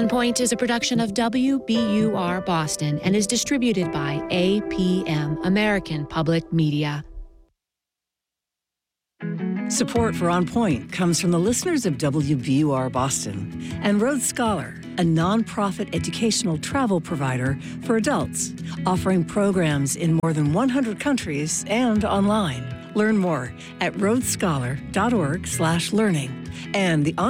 On Point is a production of WBUR Boston and is distributed by APM, American Public Media. Support for On Point comes from the listeners of WBUR Boston and Road Scholar, a nonprofit educational travel provider for adults, offering programs in more than 100 countries and online. Learn more at roadscholar.org/learning and the